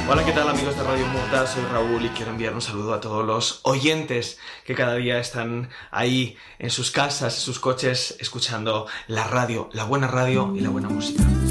Hola, ¿qué tal amigos de Radio Muta? Soy Raúl y quiero enviar un saludo a todos los oyentes que cada día están ahí en sus casas, en sus coches, escuchando la radio, la buena radio y la buena música.